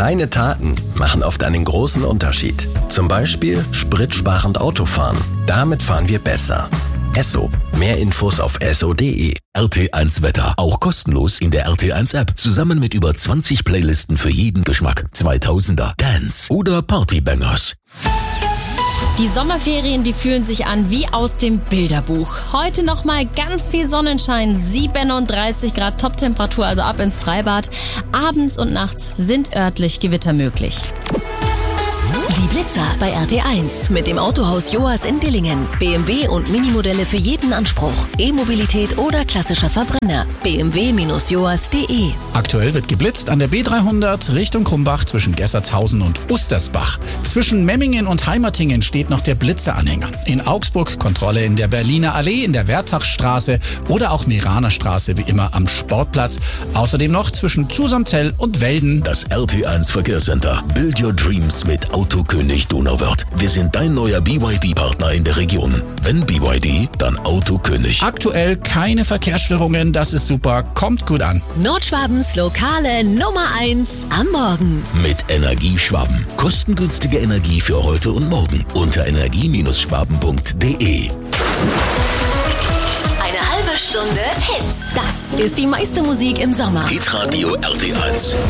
Kleine Taten machen oft einen großen Unterschied. Zum Beispiel spritsparend Autofahren. Damit fahren wir besser. Esso. Mehr Infos auf esso.de. RT1 Wetter. Auch kostenlos in der RT1 App. Zusammen mit über 20 Playlisten für jeden Geschmack. 2000er, Dance oder Partybangers. Die Sommerferien, die fühlen sich an wie aus dem Bilderbuch. Heute nochmal ganz viel Sonnenschein, 37 Grad Toptemperatur, also ab ins Freibad. Abends und nachts sind örtlich Gewitter möglich. Die Blitzer bei RT1 mit dem Autohaus Joas in Dillingen. BMW und Minimodelle für jeden Anspruch. E-Mobilität oder klassischer Verbrenner. bmw-joas.de. Aktuell wird geblitzt an der B300 Richtung Krumbach zwischen Gessertshausen und Ustersbach. Zwischen Memmingen und Heimatingen steht noch der Blitzeranhänger. In Augsburg Kontrolle in der Berliner Allee, in der Wertachstraße oder auch Meraner Straße wie immer am Sportplatz. Außerdem noch zwischen Zusamzell und Welden. Das RT1 Verkehrscenter. Build your dreams mit Autokönig Donauwörth. Wir sind dein neuer BYD-Partner in der Region. Wenn BYD, dann Autokönig. Aktuell keine Verkehrsstörungen, das ist super, kommt gut an. Nordschwabens lokale Nummer 1 am Morgen. Mit Energieschwaben. Kostengünstige Energie für heute und morgen. Unter energie-schwaben.de. Eine halbe Stunde Hits. Das ist die meiste Musik im Sommer. Hitradio RT1.